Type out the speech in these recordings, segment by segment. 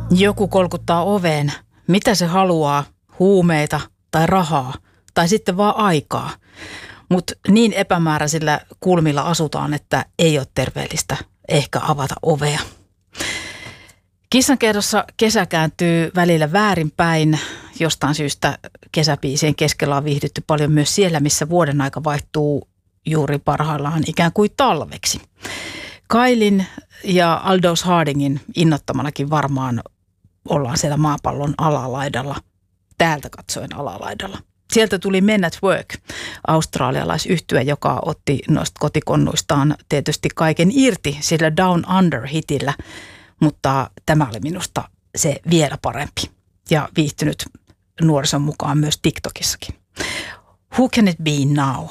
Joku kolkuttaa oveen. Mitä se haluaa? Huumeita tai rahaa tai sitten vaan aikaa. Mutta niin epämääräisillä kulmilla asutaan, että ei ole terveellistä ehkä avata ovea. Kissankerhossa kesä kääntyy välillä väärinpäin. Jostain syystä kesäbiisien keskellä on viihdytty paljon myös siellä, missä vuoden aika vaihtuu juuri parhaillaan ikään kuin talveksi. Kylin ja Aldous Hardingin innoittamanakin varmaan ollaan siellä maapallon alalaidalla, täältä katsoen alalaidalla. Sieltä tuli Men at Work, australialaisyhtye, joka otti noista kotikonnuistaan tietysti kaiken irti sillä Down Under-hitillä, mutta tämä oli minusta se vielä parempi ja viihtynyt nuorison mukaan myös TikTokissakin. Who can it be now?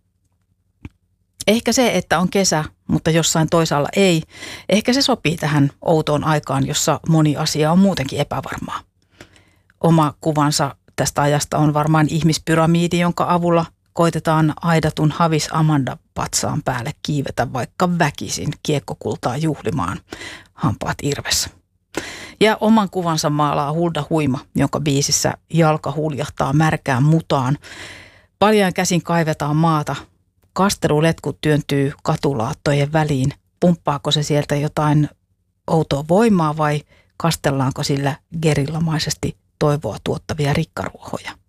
Ehkä se, että on kesä, mutta jossain toisaalla ei. Ehkä se sopii tähän outoon aikaan, jossa moni asia on muutenkin epävarmaa. Oma kuvansa tästä ajasta on varmaan ihmispyramiidi, jonka avulla koitetaan aidatun Havis Amanda patsaan päälle kiivetä vaikka väkisin kiekkokultaa juhlimaan, hampaat irvessä. Ja oman kuvansa maalaa Hulda Huima, jonka biisissä jalka huljahtaa märkään mutaan. Paljain käsin kaivetaan maata. Kasteluletkut työntyy katulaattojen väliin. Pumppaako se sieltä jotain outoa voimaa vai kastellaanko sillä gerillamaisesti toivoa tuottavia rikkaruohoja?